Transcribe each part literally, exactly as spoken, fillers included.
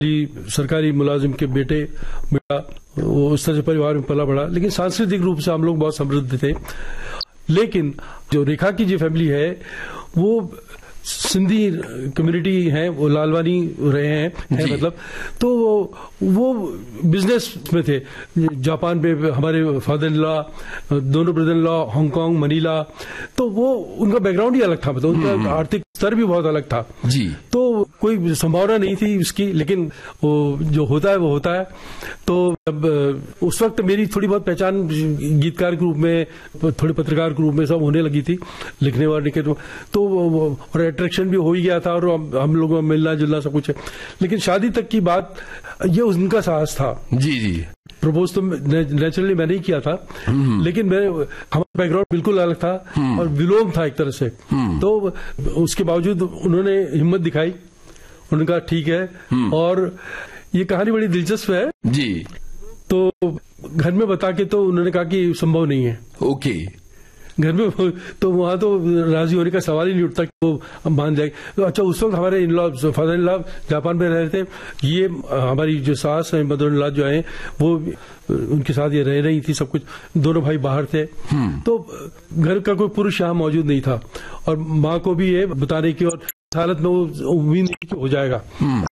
सरकारी मुलाजिम के बेटे बेटा, वो उस तरह से परिवार में पला बड़ा, लेकिन सांस्कृतिक रूप से हम लोग बहुत समृद्ध थे। लेकिन जो रेखा की जो फैमिली है वो सिंधी कम्युनिटी है, वो लालवानी रहे हैं है मतलब, तो वो वो बिजनेस में थे। जापान पे हमारे फादर इन लॉ, दोनों brother in law Hong Kong, Manila, तो वो उनका बैकग्राउंड ही अलग था, मतलब उनका आर्थिक स्तर भी बहुत अलग था जी। तो कोई संभावना नहीं थी उसकी, लेकिन वो जो होता है वो होता है। तो अब उस वक्त मेरी थोड़ी बहुत पहचान गीतकार के रूप में, थोड़ी पत्रकार के रूप में सब होने लगी थी, लिखने वाले के, तो और अट्रैक्शन भी हो ही गया था, और हम लोगों में मिलना जुलना सब कुछ है। लेकिन शादी तक की बात, ये उनका साहस था जी जी। प्रपोज तो नेचुरली मैंने ही किया था, लेकिन मेरे हमारा बैकग्राउंड बिल्कुल अलग था और विलोम था एक तरह से। तो उसके बावजूद उन्होंने हिम्मत दिखाई, उन्होंने कहा ठीक है। और ये कहानी बड़ी दिलचस्प है जी। तो घर में बता के तो उन्होंने कहा कि संभव नहीं है। ओके। घर में तो वहां तो राजी होने का सवाल ही नहीं उठता कि वो हम मान जाएंगे। तो अच्छा, उस वक्त हमारे in law, father in law Japan में रह रहे थे, ये हमारी जो सास है, मदर इन लॉ जो है, वो उनके साथ ये रह रही थी, सब कुछ, दोनों भाई बाहर थे। तो घर का कोई पुरुष यहाँ मौजूद नहीं था, और माँ को भी ये बताने की और हालत में वो उम्मीद नहीं कि हो जाएगा।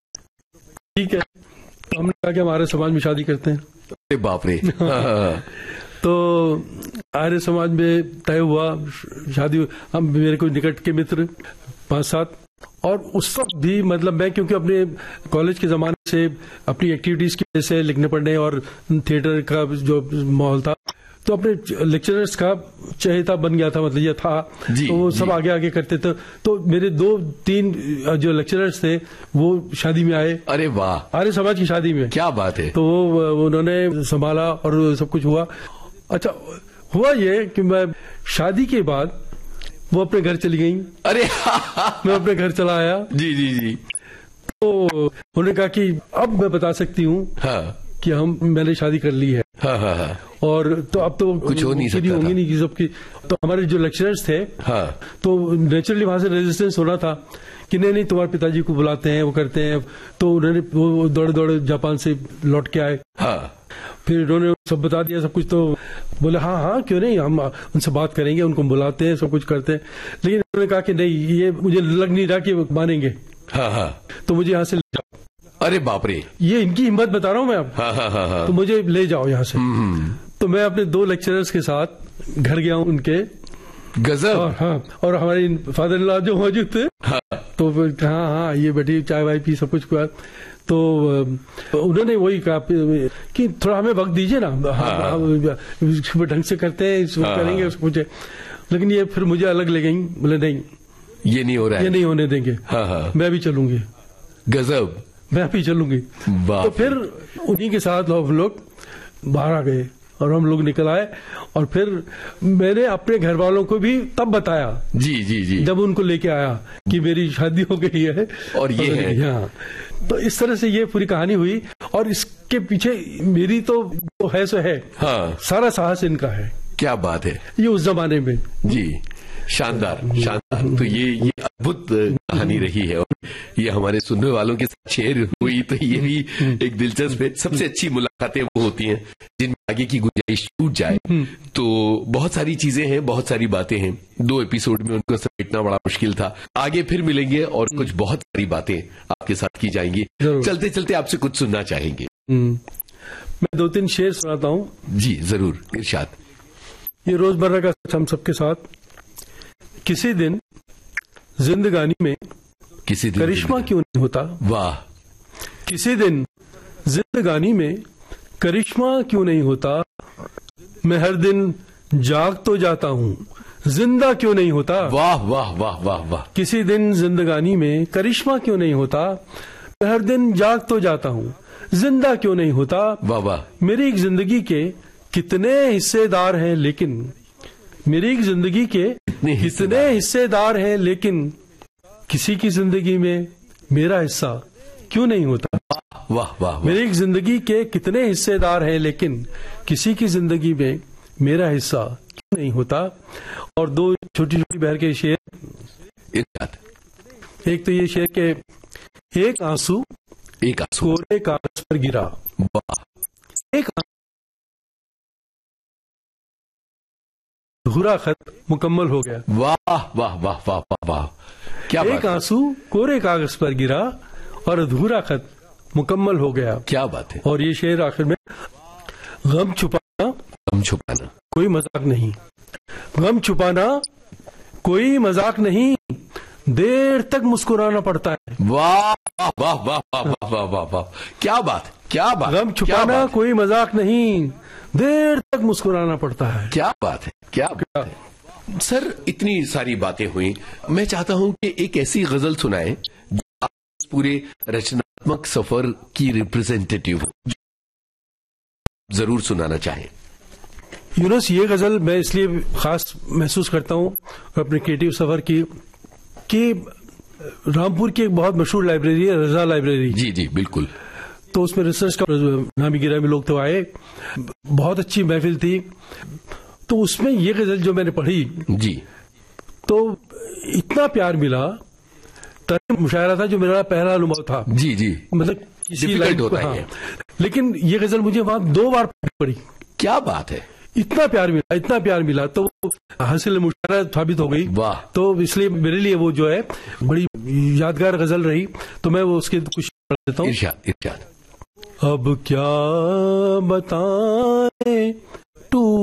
ठीक है, तो हमने कहा कि हमारे समाज में शादी करते हैं। अरे बाप रे। तो आर्य समाज में तय हुआ शादी। हम मेरे को निकट के मित्र पांच सात, और उस वक्त भी मतलब मैं, क्योंकि अपने कॉलेज के जमाने से अपनी एक्टिविटीज की वजह से, लिखने पढ़ने और थिएटर का जो माहौल था, तो अपने लेक्चरर्स का चहेता बन गया था, मतलब ये था। तो वो सब आगे आगे करते थे। तो मेरे दो तीन जो लेक्चरर्स थे वो शादी में आए। अरे वाह, आर्य समाज की शादी में। क्या बात है। तो वो उन्होंने संभाला और सब कुछ हुआ। अच्छा, हुआ ये कि मैं शादी के बाद वो अपने घर चली गई। अरे मैं अपने घर चला आया जी जी जी। तो उन्होंने कहा कि अब मैं बता सकती हूँ हाँ। कि हम मैंने शादी कर ली है। हाँ हाँ हाँ। और तो अब तो कुछ हो नहीं सकता, होंगी नहीं सबकी। तो हमारे जो लेक्चरर्स थे हाँ। तो नेचुरली वहां से रेजिस्टेंस होना था कि नहीं नहीं तुम्हारे पिताजी को बुलाते हैं, वो करते हैं। तो उन्होंने वो दौड़े दौड़े जापान से लौट के आए हाँ। फिर उन्होंने सब बता दिया सब कुछ। तो बोले हाँ हाँ क्यों नहीं, हम उनसे बात करेंगे, उनको बुलाते हैं, सब कुछ करते हैं। लेकिन उन्होंने कहा कि नहीं, ये मुझे लग नहीं रहा कि वो मानेंगे हाँ हाँ। तो मुझे यहाँ से ले जाओ। अरे बाप रे, ये इनकी हिम्मत बता रहा हूँ मैं अब हाँ हाँ हाँ हाँ। तो मुझे ले जाओ यहाँ से। तो मैं अपने दो लेक्चरर्स के साथ घर गया हूँ उनके। गजब। और हाँ, और हमारे फादर इन लॉ जो मौजूद थे हाँ। तो हाँ हाँ ये बैठी, चाय वाय पी, सब कुछ हुआ। तो उन्होंने वही कहा कि थोड़ा हमें वक्त दीजिए ना, हाँ। हम ढंग से करते हैं, हाँ। करेंगे उसको कुछ। लेकिन ये फिर मुझे अलग ले गई, बोले नहीं ये नहीं हो रहा है, ये नहीं होने देंगे हाँ हाँ। मैं भी चलूंगी। गजब। मैं भी चलूंगी। तो फिर उन्हीं के साथ हम लोग बाहर आ गए और हम लोग निकल आए। और फिर मैंने अपने घर वालों को भी तब बताया जी जी जी जब उनको लेके आया कि मेरी शादी हो गई है और ये है यहाँ। तो इस तरह से ये पूरी कहानी हुई। और इसके पीछे मेरी तो जो है सो है हाँ। सारा साहस इनका है। क्या बात है, ये उस जमाने में जी शानदार शानदार। तो ये ये अद्भुत कहानी रही है और ये हमारे सुनने वालों के साथ शेयर हुई, तो ये भी एक दिलचस्प है। सबसे अच्छी मुलाकातें वो होती हैं जिनमें आगे की गुंजाइश छूट जाए। तो बहुत सारी चीजें हैं, बहुत सारी बातें हैं, दो एपिसोड में उनको समेटना बड़ा मुश्किल था। आगे फिर मिलेंगे और कुछ बहुत सारी बातें आपके साथ की जाएंगी। चलते चलते आपसे कुछ सुनना चाहेंगे। मैं दो तीन शेर सुनाता हूँ। जी जरूर, इरशाद। ये रोजमर्रा का हम सबके साथ। किसी दिन जिंदगानी में किसी दिन करिश्मा क्यों नहीं होता। वाह। किसी दिन जिंदगानी में करिश्मा क्यों नहीं होता। मैं हर दिन जाग तो जाता हूँ, जिंदा क्यों नहीं होता। वाह वाह वाह वाह वाह। किसी दिन जिंदगानी में करिश्मा क्यों नहीं होता। मैं हर दिन जाग तो जाता हूँ, जिंदा क्यों नहीं होता। वाह वाह। मेरी एक जिंदगी के कितने हिस्सेदार हैं, लेकिन मेरी एक जिंदगी के कितने हिस्सेदार हैं, लेकिन किसी की जिंदगी में मेरा हिस्सा क्यों नहीं होता। वाह वाह वाह। मेरी एक जिंदगी के कितने हिस्सेदार हैं, लेकिन किसी की जिंदगी में मेरा हिस्सा क्यों नहीं होता। और दो छोटी छोटी बहर के शेर। एक तो ये शेर के, एक आंसू एक आंसू कोरे कागज पर गिरा। वाह, एक अधूरा खत मुकम्मल हो गया। वाह वाह वाह वाह वाह वाह, क्या एक बात है, आंसू कोरे कागज पर गिरा और अधूरा खत मुकम्मल हो गया। क्या बात है। और ये शेर आखिर में, गम छुपाना गम छुपाना कोई मजाक नहीं, गम छुपाना कोई मजाक नहीं, देर तक मुस्कुराना पड़ता है। वाह वाह वाह वाह वाह वाह वाह वाह वाह, क्या बात, क्या बात, गम क्या छुपाना बात, कोई मजाक नहीं, देर तक मुस्कुराना पड़ता है। क्या बात है, क्या बात है। सर, इतनी सारी बातें हुई, मैं चाहता हूं कि एक ऐसी गजल सुनाएं जो आप इस पूरे रचनात्मक सफर की रिप्रेजेंटेटिव हो, जरूर सुनाना चाहें। यूनुस, ये गजल मैं इसलिए खास महसूस करता हूं अपने क्रिएटिव सफर की कि रामपुर की एक बहुत मशहूर लाइब्रेरी है, रजा लाइब्रेरी। जी जी बिल्कुल। तो उसमें रिसर्च का नामी गिरामी लोग तो आए, बहुत अच्छी महफिल थी। तो उसमें ये गजल जो मैंने पढ़ी जी, तो इतना प्यार मिला, तर्क मुशायरा था जो मेरा पहला अनुभव था। जी जी, मतलब किसी Difficult लाइन होता हाँ, है। लेकिन ये गजल मुझे वहां दो बार पढ़ी। क्या बात है, इतना प्यार मिला, इतना प्यार मिला, तो हासिल मुशायरा साबित हो गई। वाह। तो इसलिए मेरे लिए वो जो है बड़ी यादगार गजल रही। तो मैं वो उसके कुछ पढ़ देता हूँ। इरशाद इरशाद। अब क्या बताएं